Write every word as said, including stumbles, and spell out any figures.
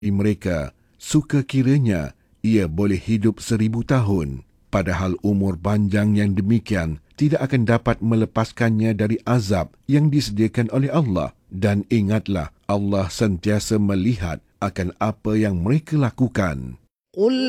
mereka suka kiranya ia boleh hidup seribu tahun, padahal umur panjang yang demikian tidak akan dapat melepaskannya dari azab yang disediakan oleh Allah. Dan ingatlah, Allah sentiasa melihat akan apa yang mereka lakukan. قل